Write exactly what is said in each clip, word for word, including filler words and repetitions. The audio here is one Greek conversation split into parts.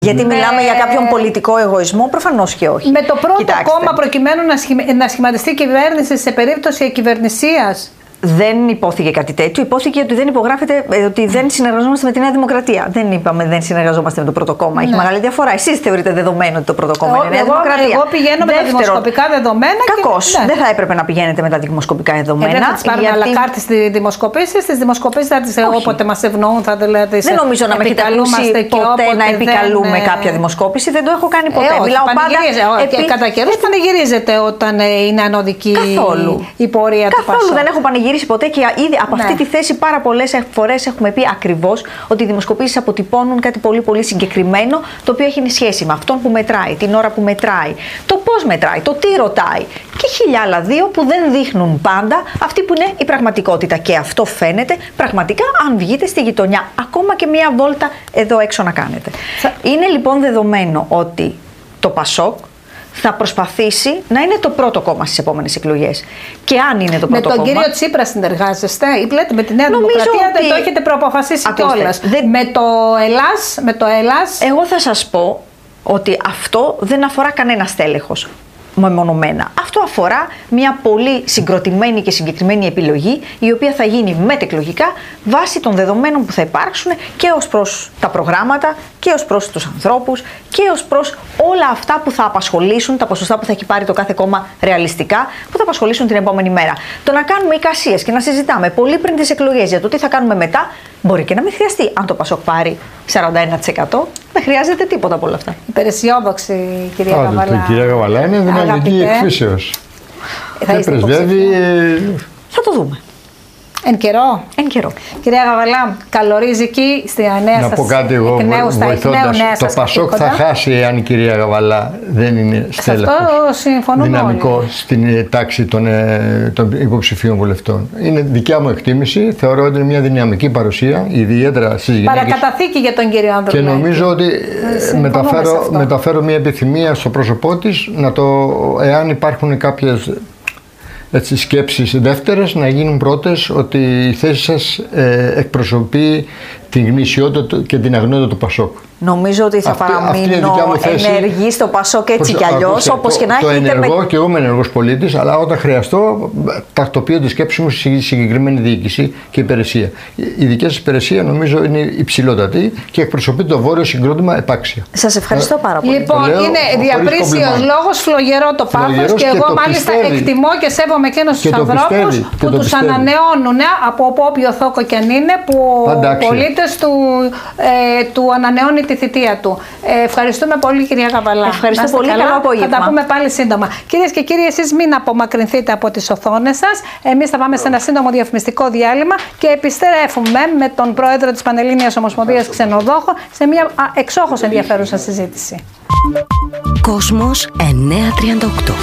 Γιατί με... μιλάμε για κάποιον πολιτικό εγωισμό, προφανώς και όχι. Με το πρώτο Κοιτάξτε. κόμμα προκειμένου να, σχημα... να σχηματιστεί κυβέρνηση σε περίπτωση ακυβερνησίας. Δεν υπόθηκε κάτι τέτοιο. Υπόθηκε ότι δεν υπογράφεται, ότι δεν συνεργαζόμαστε με τη Νέα Δημοκρατία. Δεν είπαμε δεν συνεργαζόμαστε με το πρώτο κόμμα. Ναι. Έχει μεγάλη διαφορά. Εσείς θεωρείτε δεδομένο ότι το πρώτο κόμμα είναι η Νέα εγώ, Δημοκρατία. Εγώ πηγαίνω Δεύτερο, με τα δημοσκοπικά δεδομένα. Κακώς. Ναι. Δεν θα έπρεπε να πηγαίνετε με τα δημοσκοπικά δεδομένα. Ε, δεν θα τις πάρουμε γιατί... αλακάρτη στις δημοσκοπήσεις. Στις δημοσκοπήσεις θα τις όποτε μας ευνοούν θα δηλαδή. Δεν νομίζω να με έχετε ακούσει ποτέ να επικαλούμε δεν... κάποια δημοσκόπηση. Δεν το έχω κάνει ποτέ. Ε, Μιλάω πάντα. Επί... Κατά καιρούς πανηγυρίζεται όταν είναι ανωδική η πορεία του Πασόκ. Καθόλου δεν έχω πανηγυρίσει ποτέ και από ναι. αυτή τη θέση πάρα πολλές φορές έχουμε πει ακριβώς ότι οι δημοσκοπήσεις αποτυπώνουν κάτι πολύ πολύ συγκεκριμένο, το οποίο έχει σχέση με αυτόν που μετράει, την ώρα που μετράει, το πώς μετράει, το τι ρωτάει και χίλια άλλα δύο που δεν δείχνουν πάντα αυτή που είναι η πραγματικότητα. Και αυτό φαίνεται πραγματικά αν βγείτε στη γειτονιά, ακόμα και μία βόλτα εδώ έξω να κάνετε. Θα... Είναι λοιπόν δεδομένο ότι το Πασόκ θα προσπαθήσει να είναι το πρώτο κόμμα στις επόμενες εκλογές. Και αν είναι το πρώτο κόμμα. Με τον κύριο Τσίπρα συνεργάζεστε ή λέτε με τη Νέα Δημοκρατία, ότι... δεν το έχετε προαποφασίσει κιόλας. Δεν... Με το Ελλάς, με το Ελλάς. Εγώ θα σας πω ότι αυτό δεν αφορά κανένα στέλεχος μεμονωμένα. Αυτό αφορά μια πολύ συγκροτημένη και συγκεκριμένη επιλογή, η οποία θα γίνει μετεκλογικά βάσει των δεδομένων που θα υπάρξουν και ως προς τα προγράμματα και ως προς τους ανθρώπους και ως προς όλα αυτά που θα απασχολήσουν, τα ποσοστά που θα έχει πάρει το κάθε κόμμα ρεαλιστικά, που θα απασχολήσουν την επόμενη μέρα. Το να κάνουμε εικασίες και να συζητάμε πολύ πριν τις εκλογές για το τι θα κάνουμε μετά, μπορεί και να μην χρειαστεί. Αν το Πασόκ πάρει σαράντα ένα τοις εκατό, δεν χρειάζεται τίποτα από όλα αυτά. Υπεραισιόδοξη, κυρία Άρα, Καβαλά. Η κυρία Καβαλά είναι δυναμική εκφύσεως. Δεν πρεσβεύει. Θα το δούμε. Εν καιρό. Εν καιρό. Κυρία Γαβαλά, καλορίζικη στη νέα σας. Να πω κάτι εγώ βοηθώντας. Το Πασόκ θα χάσει εάν η κυρία Γαβαλά δεν είναι στέλεχος δυναμικό όλοι. Στην τάξη των, των υποψηφίων βουλευτών. Είναι δικιά μου εκτίμηση. Θεωρώ ότι είναι μια δυναμική παρουσία, ιδιαίτερα στις γυναίκες. Παρακαταθήκη για τον κύριο Ανδρουλάκη. Και νομίζω ότι μεταφέρω, μεταφέρω μια επιθυμία στο πρόσωπό της, να το, εάν υπάρχουν κάποιες έτσι, σκέψεις δεύτερες, να γίνουν πρώτες, ότι η θέση σας ε, εκπροσωπεί την γνησιότητα και την αγνότητα του Πασόκ. Νομίζω ότι θα αυτή, παραμείνω αυτή ενεργή στο Πασόκ έτσι κι αλλιώς, όπως και να το έχετε. ενεργό με... και εγώ είμαι ενεργός πολίτης, αλλά όταν χρειαστώ τακτοποιώ τη σκέψη μου στη συγκεκριμένη διοίκηση και υπηρεσία. Η δική σας υπηρεσία νομίζω είναι υψηλότατη και εκπροσωπεί το βόρειο συγκρότημα επάξια. Σας ευχαριστώ πάρα πολύ. Λοιπόν, λέω, είναι διαπρίσιος λόγος, φλογερό το πάθος και, και εγώ μάλιστα πιστεύει. εκτιμώ και σέβομαι και ένας τους ανθρώπους που τους πιστεύει. ανανεώνουν από όποιο θόκο και αν είναι, που ο πολίτες του, ε, του ανανεώνει τη θητεία του. Ε, ευχαριστούμε πολύ, κυρία Καβαλά. Ευχαριστώ πολύ. Καλό απόγευμα. Θα τα πούμε πάλι σύντομα. Κυρίες και κύριοι, εσείς μην απομακρυνθείτε από τις οθόνες σας. Εμείς θα πάμε σε ένα σύντομο διαφημιστικό διάλειμμα και επιστρέφουμε με τον πρόεδρο της Πανελλήνιας Ομοσπονδίας Ξενοδόχων σε μια εξόχως ενδιαφέρουσα συζήτηση. Κόσμος εννιακόσια τριάντα οκτώ.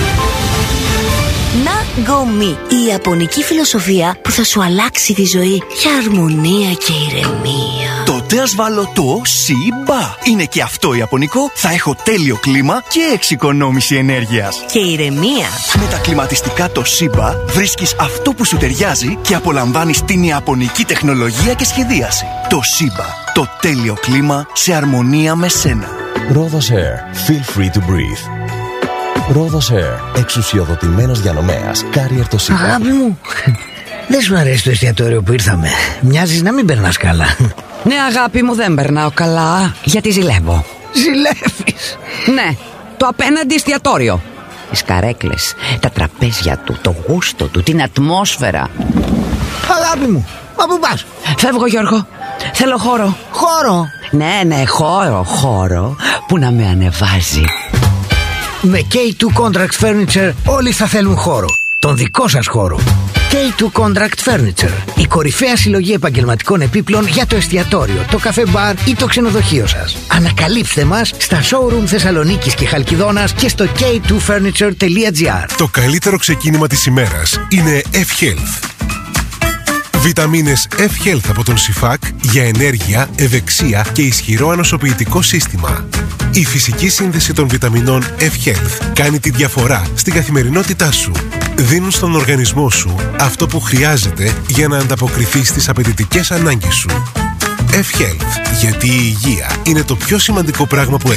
Ναγκομί, η ιαπωνική φιλοσοφία που θα σου αλλάξει τη ζωή για αρμονία και ηρεμία. Τότε ας βάλω το Σιμπα. Είναι και αυτό ιαπωνικό, θα έχω τέλειο κλίμα και εξοικονόμηση ενέργειας. Και ηρεμία. Με τα κλιματιστικά το Σιμπα βρίσκεις αυτό που σου ταιριάζει και απολαμβάνεις την ιαπωνική τεχνολογία και σχεδίαση. Το Σιμπα, το τέλειο κλίμα σε αρμονία με σένα. Rhodos Air. Feel free to breathe. Rhodos Air. Εξουσιοδοτημένος διανομέας. Carrier το Σιμπα. Αγάπη μου, δεν σου αρέσει το εστιατόριο που ήρθαμε. Μοιάζεις να μην περνάς καλά. Ναι, αγάπη μου, δεν περνάω καλά, γιατί ζηλεύω. Ζηλεύεις? Ναι, το απέναντι εστιατόριο. Τις καρέκλες, τα τραπέζια του, το γούστο του, την ατμόσφαιρα. Αγάπη μου, μα πού πας? Φεύγω, Γιώργο. Θέλω χώρο. Χώρο? Ναι, ναι, χώρο, χώρο που να με ανεβάζει. Με κέι τού Contract Furniture όλοι θα θέλουν χώρο. Τον δικό σας χώρο. κέι τού Contract Furniture. Η κορυφαία συλλογή επαγγελματικών επίπλων για το εστιατόριο, το καφέ μπαρ ή το ξενοδοχείο σας. Ανακαλύψτε μας στα showroom Θεσσαλονίκης και Χαλκιδόνας και στο κέι τού φέρνιτσερ τελεία τζι άρ. Το καλύτερο ξεκίνημα της ημέρας είναι F-Health. Βιταμίνες F-Health από τον Σιφάκ για ενέργεια, ευεξία και ισχυρό ανοσοποιητικό σύστημα. Η φυσική σύνδεση των βιταμινών F-Health κάνει τη διαφορά στην καθημερινότητά σου. Δίνουν στον οργανισμό σου αυτό που χρειάζεται για να ανταποκριθεί στις απαιτητικές ανάγκες σου. F-Health, γιατί η υγεία είναι το πιο σημαντικό πράγμα που